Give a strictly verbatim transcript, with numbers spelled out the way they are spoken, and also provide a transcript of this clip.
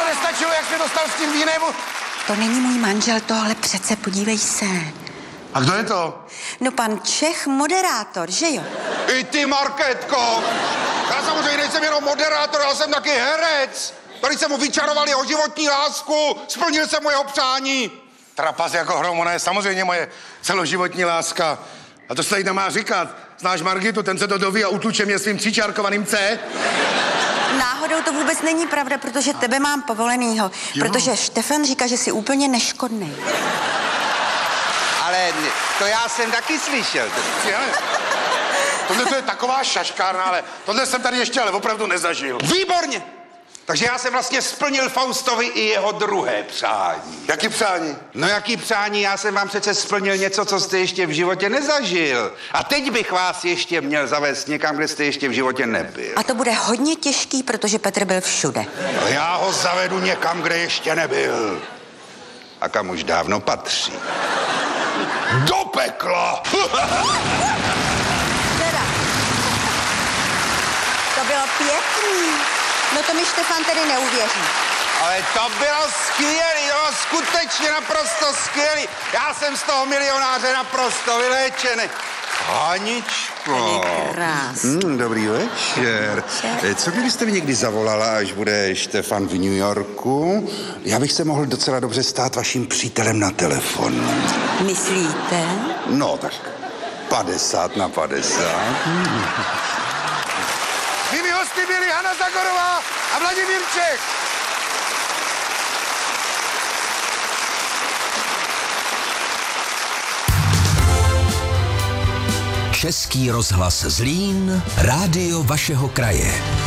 nestačilo, jak jsi dostal s tím vínem? To není můj manžel, tohle přece, podívej se. A kdo je to? No pan Čech, moderátor, že jo? I ty, Markétko! Já samozřejmě nejsem jenom moderátor, já jsem taky herec. Tady jsem mu vyčaroval jeho životní lásku, splnil jsem mu jeho přání. Trapas jako hrom, ona je samozřejmě moje celoživotní láska. A to se tady nemá říkat. Znáš Margitu, ten se to doví a utluče mě svým tříčárkovaným C? Náhodou to vůbec není pravda, protože tebe mám povolenýho. Jo. Protože Štefan říká, že jsi úplně neškodný. Ale to já jsem taky slyšel. Tohle to je taková šaškárna, ale tohle jsem tady ještě ale opravdu nezažil. Výborně! Takže já jsem vlastně splnil Faustovi i jeho druhé přání. Jaký přání? No jaký přání? Já jsem vám přece splnil něco, co jste ještě v životě nezažil. A teď bych vás ještě měl zavést někam, kde jste ještě v životě nebyl. A to bude hodně těžký, protože Petr byl všude. A já ho zavedu někam, kde ještě nebyl. A kam už dávno patří. Do pekla! Teda. To bylo pěkný. No to mi Štefan tedy neuvěří. Ale to bylo skvělý, to bylo skutečně naprosto skvělý. Já jsem z toho milionáře naprosto vyléčený. Haničko. Krásný. Mm, dobrý večer. večer. Co kdybyste mi někdy zavolala, až bude Štefan v New Yorku? Já bych se mohl docela dobře stát vaším přítelem na telefonu. Myslíte? No tak padesát na padesát. Hmm. Mými hosty byli Hana Zagorová a Vladimír Čech. Český rozhlas Zlín, rádio vašeho kraje.